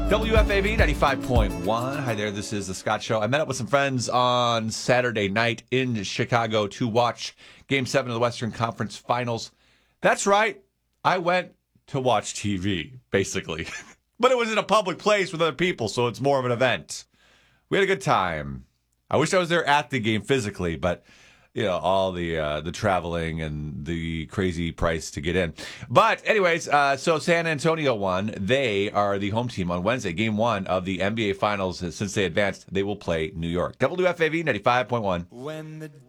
WFAV 95.1. Hi there, this is The Scott Show. I met up with some friends on Saturday night in Chicago to watch Game 7 of the Western Conference Finals. That's right, I went to watch TV, basically. But it was in a public place with other people, so it's more of an event. We had a good time. I wish I was there at the game physically, but you know, all the traveling and the crazy price to get in. But anyways, so San Antonio won. They are the home team on Wednesday, Game 1 of the NBA Finals. Since they advanced, they will play New York. WFAV 95.1.